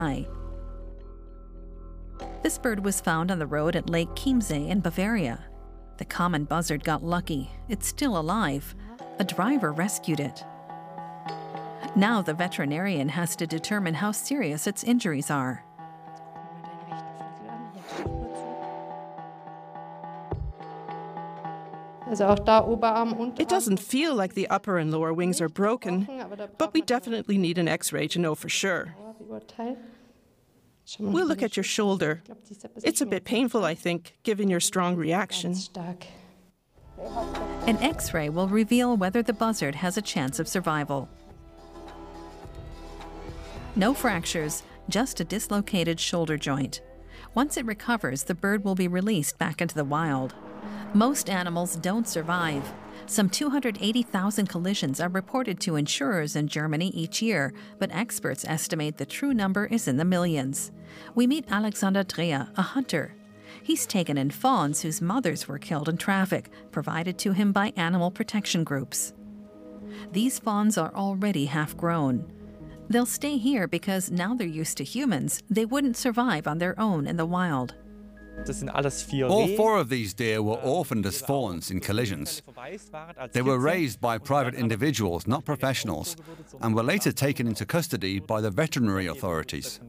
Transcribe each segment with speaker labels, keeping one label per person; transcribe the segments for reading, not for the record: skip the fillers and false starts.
Speaker 1: This bird was found on the road at Lake Chiemsee in Bavaria. The common buzzard got lucky. It's still alive. A driver rescued it. Now the veterinarian has to determine how serious its injuries are.
Speaker 2: It doesn't feel like the upper and lower wings are broken, but we definitely need an X-ray to know for sure. We'll look at your shoulder. It's a bit painful, I think, given your strong reaction.
Speaker 1: An X-ray will reveal whether the buzzard has a chance of survival. No fractures, just a dislocated shoulder joint. Once it recovers, the bird will be released back into the wild. Most animals don't survive. Some 280,000 collisions are reported to insurers in Germany each year, but experts estimate the true number is in the millions. We meet Alexander Dreher, a hunter. He's taken in fawns whose mothers were killed in traffic, provided to him by animal protection groups. These fawns are already half-grown. They'll stay here because now they're used to humans. They wouldn't survive on their own in the wild.
Speaker 3: All 4 of these deer were orphaned as fawns in collisions. They were raised by private individuals, not professionals, and were later taken into custody by the veterinary authorities.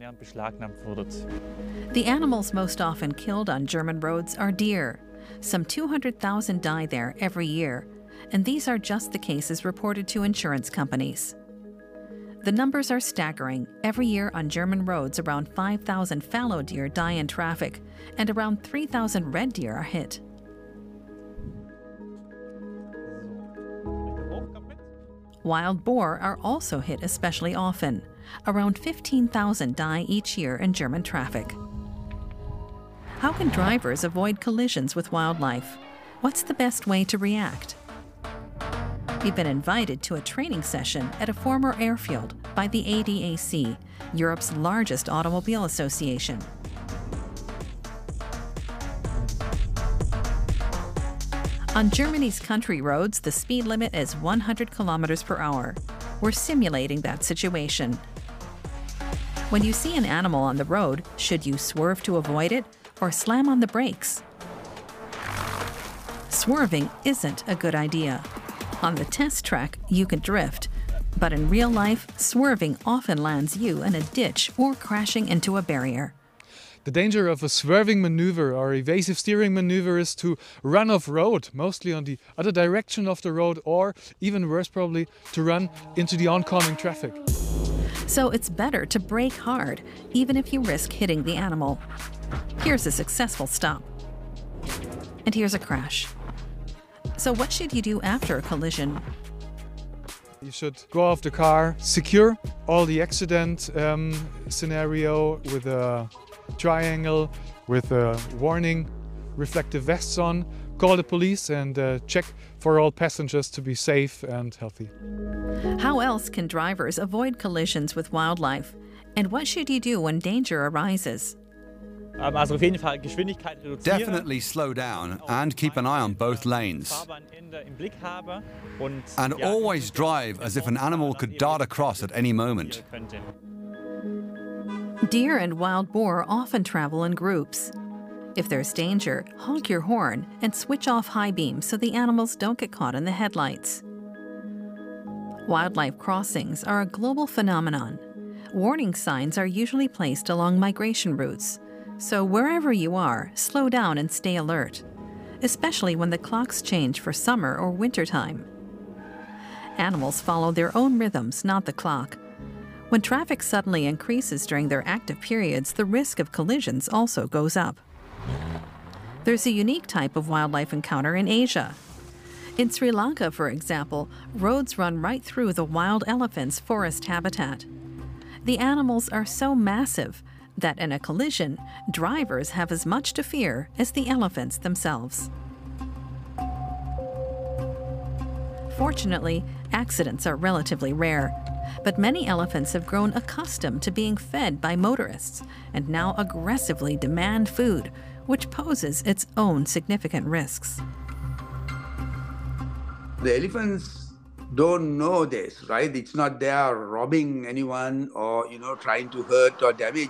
Speaker 1: The animals most often killed on German roads are deer. Some 200,000 die there every year, and these are just the cases reported to insurance companies. The numbers are staggering. Every year on German roads, around 5,000 fallow deer die in traffic, and around 3,000 red deer are hit. Wild boar are also hit especially often. Around 15,000 die each year in German traffic. How can drivers avoid collisions with wildlife? What's the best way to react? We've been invited to a training session at a former airfield by the ADAC, Europe's largest automobile association. On Germany's country roads, the speed limit is 100 kilometers per hour. We're simulating that situation. When you see an animal on the road, should you swerve to avoid it or slam on the brakes? Swerving isn't a good idea. On the test track, you can drift, but in real life, swerving often lands you in a ditch or crashing into a barrier.
Speaker 4: The danger of a swerving maneuver or evasive steering maneuver is to run off road, mostly on the other direction of the road, or even worse probably, to run into the oncoming traffic.
Speaker 1: So it's better to brake hard, even if you risk hitting the animal. Here's a successful stop. And here's a crash. So what should you do after a collision?
Speaker 4: You should go off the car, secure all the accident scenario with a triangle, with a warning, reflective vests on, call the police and check for all passengers to be safe and healthy.
Speaker 1: How else can drivers avoid collisions with wildlife? And what should you do when danger arises?
Speaker 3: Definitely slow down and keep an eye on both lanes. And always drive as if an animal could dart across at any moment.
Speaker 1: Deer and wild boar often travel in groups. If there's danger, honk your horn and switch off high beams so the animals don't get caught in the headlights. Wildlife crossings are a global phenomenon. Warning signs are usually placed along migration routes. So wherever you are, slow down and stay alert, especially when the clocks change for summer or winter time. Animals follow their own rhythms, not the clock. When traffic suddenly increases during their active periods, the risk of collisions also goes up. There's a unique type of wildlife encounter in Asia. In Sri Lanka, for example, roads run right through the wild elephant's forest habitat. The animals are so massive that in a collision, drivers have as much to fear as the elephants themselves. Fortunately, accidents are relatively rare, but many elephants have grown accustomed to being fed by motorists and now aggressively demand food, which poses its own significant risks.
Speaker 5: The elephants don't know this, right? It's not they are robbing anyone or, trying to hurt or damage